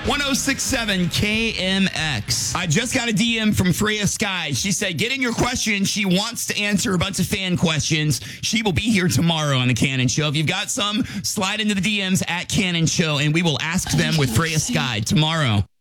1067 KMX. I just got a DM from Freya Sky. She said, get in your questions. She wants to answer a bunch of fan questions. She will be here tomorrow on the Cannon Show. If you've got some, slide into the DMs at Cannon Show, and we will ask them with Freya Sky tomorrow.